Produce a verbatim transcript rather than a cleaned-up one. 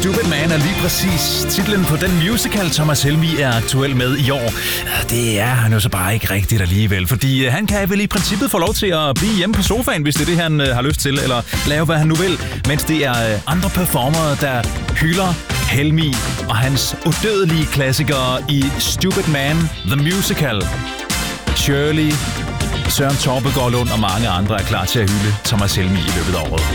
Stupid Man er lige præcis titlen på den musical, Thomas Helmig er aktuel med i år. Det er han jo så bare ikke rigtigt alligevel, fordi han kan vel i princippet få lov til at blive hjemme på sofaen, hvis det er det, han har lyst til, eller lave, hvad han nu vil, mens det er andre performere, der hylder Helmig og hans udødelige klassikere i Stupid Man, The Musical. Shirley, Søren Torpegaard Lund og mange andre er klar til at hylde Thomas Helmig i løbet af året.